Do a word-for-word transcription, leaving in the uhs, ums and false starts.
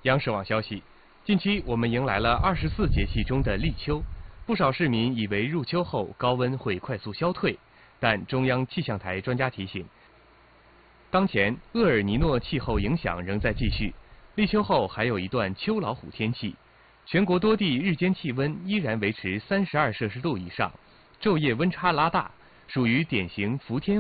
央视网消息，近期我们迎来了二十四节气中的立秋，不少市民以为入秋后高温会快速消退，但中央气象台专家提醒，当前厄尔尼诺气候影响仍在继续，立秋后还有一段秋老虎天气，全国多地日间气温依然维持三十二摄氏度以上，昼夜温差拉大，属于典型伏天